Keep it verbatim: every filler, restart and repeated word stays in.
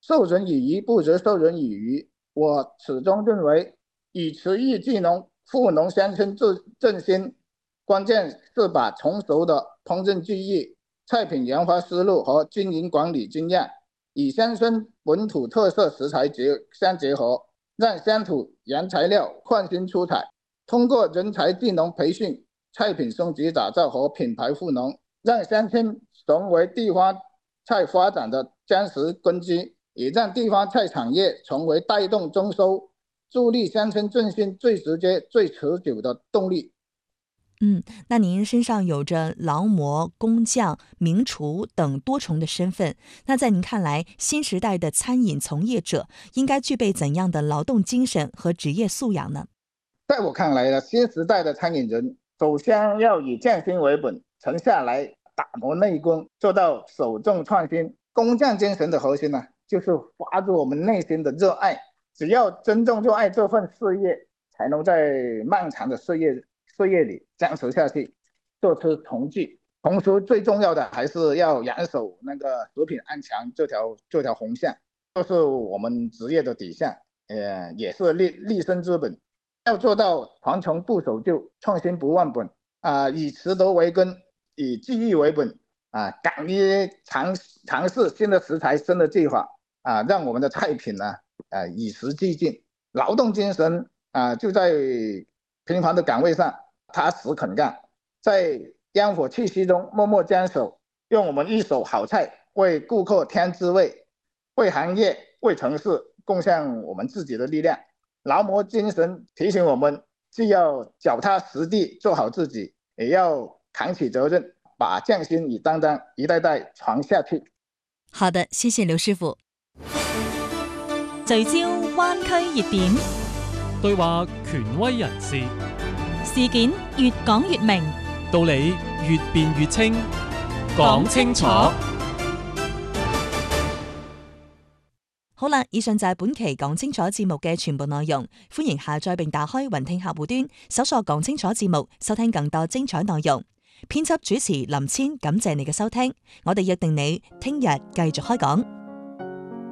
授人以鱼不如授人以渔。我始终认为，与厨艺技能富农乡村振兴，关键是把成熟的烹饪技艺、菜品研发思路和经营管理经验，与乡村本土特色食材结相结合，让乡土原材料换新出彩。通过人才技能培训、菜品升级打造和品牌赋能，让乡村成为地方菜发展的坚实根基，也让地方菜产业成为带动增收、助力乡村振兴最直接、最持久的动力。 嗯，那您身上有着劳模、工匠、名厨等多重的身份，那在您看来，新时代的餐饮从业者应该具备怎样的劳动精神和职业素养呢？ 在我看来呢，新时代的餐饮人首先要以匠心为本，沉下来打磨内功，做到首重创新。工匠精神的核心呢，就是发自我们内心的热爱。只要真正热爱这份事业，才能在漫长的事业事业里坚持下去，做出成绩。同时，最重要的还是要严守那个食品安全这条这条红线，这是我们职业的底线，呃，也是立立身之本。要做到传承不守旧，创新不忘本啊、呃，以食德为根，以技艺为本啊、呃，敢于尝尝试新的食材、新的技法啊、呃，让我们的菜品呢，呃，与时俱进。劳动精神啊、呃，就在平凡的岗位上踏实肯干，在烟火气息中默默坚守，用我们一手好菜为顾客添滋味，为行业、为城市贡献我们自己的力量。劳模精神提醒我们，既要脚踏实地做好自己，也要扛起责任，把匠心与担当一代代传下去。 好的，谢谢刘师傅。聚焦灣區熱點， 對話權威人士， 事件越講越明， 道理越辯越清，講清楚。 好啦，以上就係本期講清楚節目嘅全部內容，歡迎下載並打開雲聽客戶端，搜索講清楚節目，收聽更多精彩內容。編輯主持林千，感謝你嘅收聽，我哋約定你聽日繼續開講。